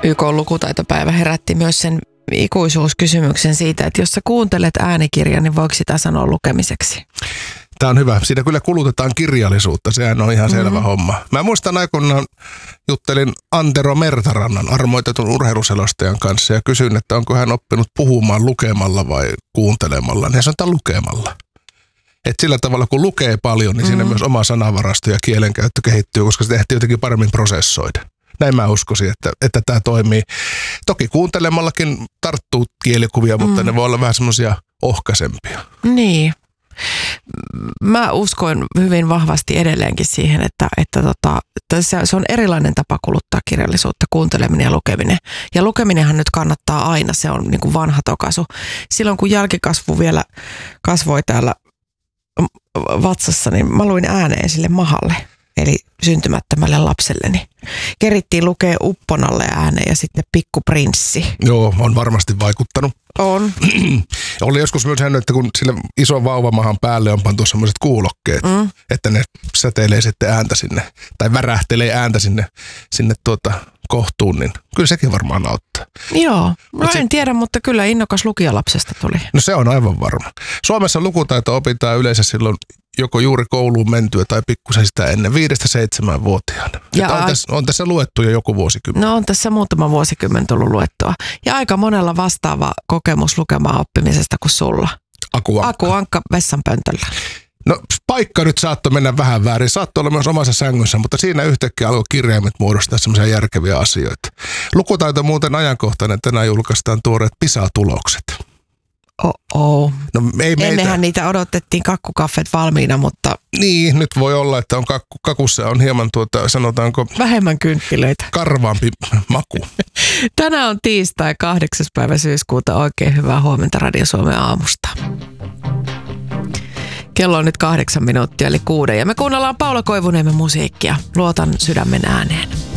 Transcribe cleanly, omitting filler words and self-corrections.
YK-lukutaitopäivä herätti myös sen ikuisuuskysymyksen siitä, että jos sä kuuntelet äänikirjan, niin voiko sitä sanoa lukemiseksi? Tämä on hyvä. Siinä kyllä kulutetaan kirjallisuutta. Sehän on ihan selvä homma. Mä muistan aikoinaan juttelin Antero Mertarannan armoitetun urheiluselostajan kanssa ja kysyin, että onko hän oppinut puhumaan lukemalla vai kuuntelemalla. Niin hän sanoi, että lukemalla. Että sillä tavalla, kun lukee paljon, niin siinä myös oma sanavarasto ja kielenkäyttö kehittyy, koska se ehtii jotenkin paremmin prosessoida. Näin mä uskoisin, että tämä toimii. Toki kuuntelemallakin tarttuu kielikuvia, mutta ne voi olla vähän semmoisia ohkaisempia. Niin. Mä uskoin hyvin vahvasti edelleenkin siihen, että se on erilainen tapa kuluttaa kirjallisuutta, kuunteleminen ja lukeminen. Ja lukeminenhan nyt kannattaa aina, se on niin kuin vanha tokaisu. Silloin kun jälkikasvu vielä kasvoi täällä vatsassa, niin mä luin ääneen sille mahalle, eli syntymättömälle lapselleni. Kerittiin lukea Upponalle ääneen ja sitten Pikkuprinssi. Joo, on varmasti vaikuttanut. On. Oli joskus myös hänen, että kun sille ison vauvamahan päälle on pantu sellaiset kuulokkeet, että ne säteilee sitten ääntä sinne, tai värähtelee ääntä sinne kohtuun, niin kyllä sekin varmaan auttaa. Joo, en tiedä, mutta kyllä innokas lukijalapsesta tuli. No se on aivan varma. Suomessa lukutaito opitaan yleensä silloin joko juuri kouluun mentyä tai pikkusen sitä ennen 5-7-vuotiaana. On tässä luettu jo joku vuosikymmen. No on tässä muutama vuosikymmen tullut luettua. Ja aika monella vastaava kokemus lukemaan oppimisesta kuin sulla. Aku Ankka vessanpöntöllä. No paikka nyt saattoi mennä vähän väärin. Saattoi olla myös omassa sängyssä, mutta siinä yhtäkkiä alkoi kirjaimet muodostaa semmoisia järkeviä asioita. Lukutaito muuten ajankohtainen. Tänään julkaistaan tuoreet PISA-tulokset. Oh. No, ennenhän niitä odotettiin kakkukaffet valmiina, mutta... Niin, nyt voi olla, että on kakussa on hieman sanotaanko... Vähemmän kynttilöitä. Karvaampi maku. Tänään on tiistai 8. päivä syyskuuta. Oikein hyvää huomenta Radio Suomen aamusta. Kello on nyt 8 minuuttia eli 6 ja me kuunnellaan Paula Koivuniemen musiikkia. Luotan sydämen ääneen.